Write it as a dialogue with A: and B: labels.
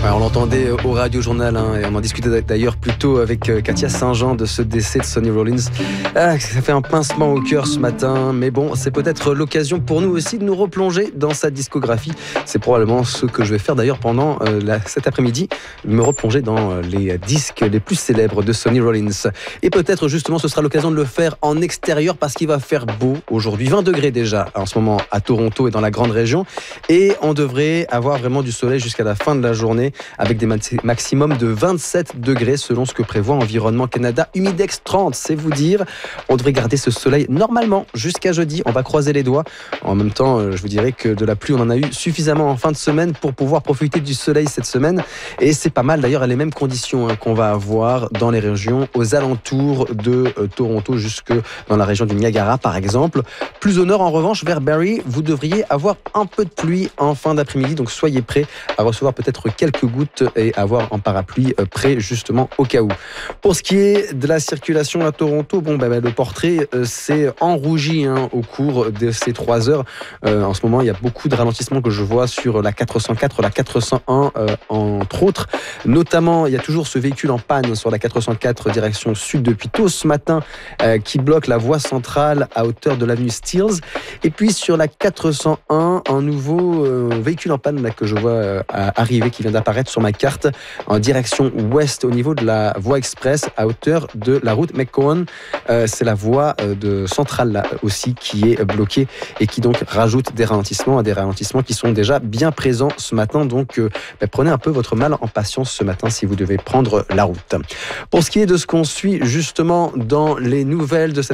A: Ouais, on l'entendait au Radio Journal et on en discutait d'ailleurs plus tôt avec Katia Saint-Jean de ce décès de Sonny Rollins. Ça fait un pincement au cœur ce matin, mais bon, c'est peut-être l'occasion pour nous aussi de nous replonger dans sa discographie. C'est probablement ce que je vais faire d'ailleurs pendant cet après-midi, me replonger dans les disques les plus célèbres de Sonny Rollins. Et peut-être justement ce sera l'occasion de le faire en extérieur parce qu'il va faire beau aujourd'hui, 20 degrés déjà en ce moment à Toronto et dans la grande région, et on devrait avoir vraiment du soleil jusqu'à la fin de la journée avec des maximums de 27 degrés selon ce que prévoit Environnement Canada. Humidex 30, c'est vous dire. On devrait garder ce soleil normalement jusqu'à jeudi. On va croiser les doigts. En même temps, je vous dirais que de la pluie, on en a eu suffisamment en fin de semaine pour pouvoir profiter du soleil cette semaine. Et c'est pas mal d'ailleurs à les mêmes conditions qu'on va avoir dans les régions aux alentours de Toronto, jusque dans la région du Niagara par exemple. Plus au nord en revanche, vers Barrie, vous devriez avoir un peu de pluie en fin d'après-midi. Donc soyez prêts à recevoir peut-être quelques gouttes et avoir un parapluie prêt justement au cas où. Pour ce qui est de la circulation à Toronto, le portrait s'est enrougi au cours de ces 3 heures. En ce moment, il y a beaucoup de ralentissements que je vois sur la 404, la 401 entre autres. Notamment, il y a toujours ce véhicule en panne sur la 404 direction sud depuis tôt ce matin qui bloque la voie centrale à hauteur de l'avenue Steeles. Et puis sur la 401, un nouveau véhicule en panne là, que je vois arriver, qui vient d'apparaître sur ma carte en direction ouest au niveau de la voie express à hauteur de la route McCowan. C'est la voie de centrale là aussi qui est bloquée et qui donc rajoute des ralentissements qui sont déjà bien présents ce matin. Donc prenez un peu votre mal en patience ce matin si vous devez prendre la route. Pour ce qui est de ce qu'on suit justement dans les nouvelles de cette